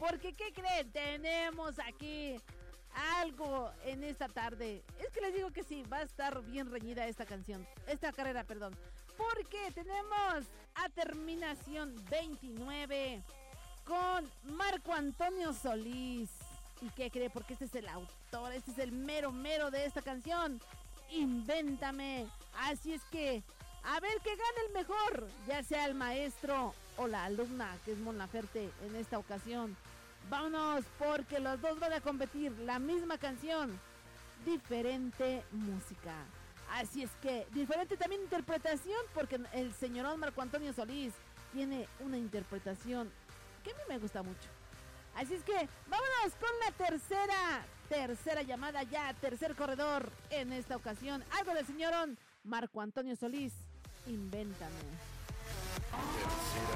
Porque, ¿qué creen? Tenemos aquí algo en esta tarde. Es que les digo que sí, va a estar bien reñida esta carrera, perdón. Porque tenemos a terminación 29 con Marco Antonio Solís. ¿Y qué cree? Porque este es el autor, este es el mero de esta canción. Invéntame. Así es que, a ver que gane el mejor, ya sea el maestro o la alumna, que es Mon Laferte en esta ocasión. Vámonos, porque los dos van a competir la misma canción, diferente música. Así es que, diferente también interpretación, porque el señorón Marco Antonio Solís tiene una interpretación que a mí me gusta mucho. Así es que, vámonos con la tercera llamada ya, tercer corredor en esta ocasión. Algo del señorón Marco Antonio Solís, Invéntame. Tercera